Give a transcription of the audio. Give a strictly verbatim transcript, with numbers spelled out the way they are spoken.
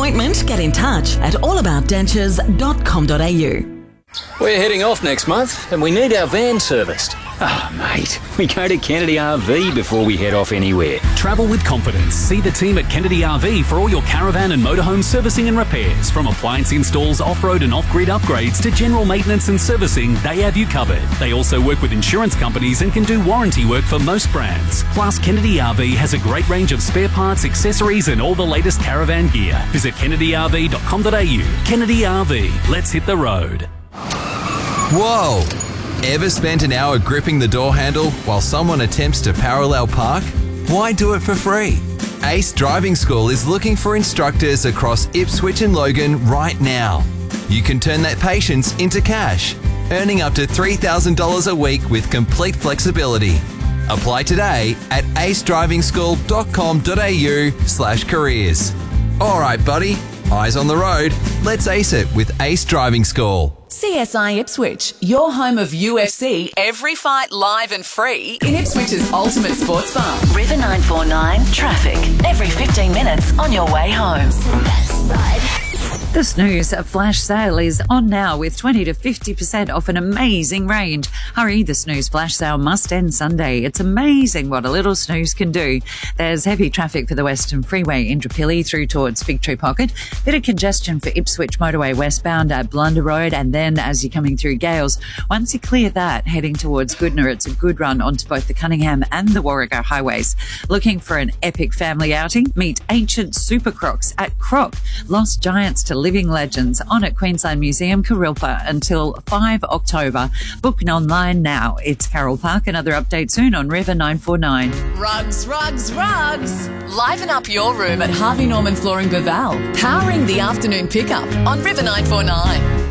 appointment, get in touch at all about dentures dot com dot a u. We're heading off next month and we need our van serviced. Oh, mate, we go to Kennedy R V before we head off anywhere. Travel with confidence. See the team at Kennedy R V for all your caravan and motorhome servicing and repairs. From appliance installs, off-road and off-grid upgrades to general maintenance and servicing, they have you covered. They also work with insurance companies and can do warranty work for most brands. Plus, Kennedy R V has a great range of spare parts, accessories and all the latest caravan gear. Visit kennedy r v dot com dot a u. Kennedy R V. Let's hit the road. Whoa! Ever spent an hour gripping the door handle while someone attempts to parallel park? Why do it for free? Ace Driving School is looking for instructors across Ipswich and Logan right now. You can turn that patience into cash, earning up to three thousand dollars a week with complete flexibility. Apply today at ace driving school dot com dot a u slash careers. All right, buddy, eyes on the road. Let's ace it with Ace Driving School. C S I Ipswich, your home of U F C, every fight live and free in Ipswich's ultimate sports bar. River nine four nine traffic every fifteen minutes on your way home. The Snooze flash sale is on now with twenty to fifty percent off an amazing range. Hurry, the Snooze flash sale must end Sunday. It's amazing what a little snooze can do. There's heavy traffic for the Western Freeway in Indooroopilly through towards Victory Pocket. Bit of congestion for Ipswich Motorway westbound at Blunder Road, and then as you're coming through Gales, once you clear that, heading towards Goodna, it's a good run onto both the Cunningham and the Warrego highways. Looking for an epic family outing? Meet Ancient Super Crocs at Croc, Lost Giants to Living Legends, on at Queensland Museum, Carilpa until the fifth of October. Book online now. It's Carroll Park. Another update soon on River nine four nine. Rugs, rugs, rugs. Liven up your room at Harvey Norman Flooring Beval. Powering the afternoon pickup on River nine four nine.